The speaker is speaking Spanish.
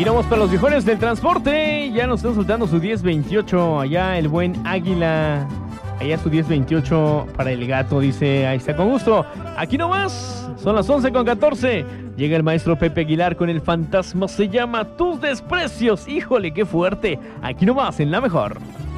vamos con los viejones del transporte. Ya nos están soltando su 1028. Allá el buen Águila. Allá su 1028 para el gato, dice. Ahí está, con gusto. Aquí nomás. Son las 11:14. Llega el maestro Pepe Aguilar con el fantasma. Se llama Tus Desprecios. Híjole, qué fuerte. Aquí nomás, en La Mejor.